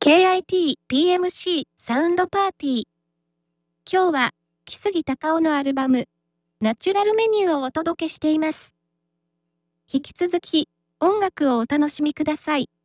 KIT PMC サウンドパーティー。今日は、木杉隆夫のアルバム、ナチュラルメニューをお届けしています。引き続き、音楽をお楽しみください。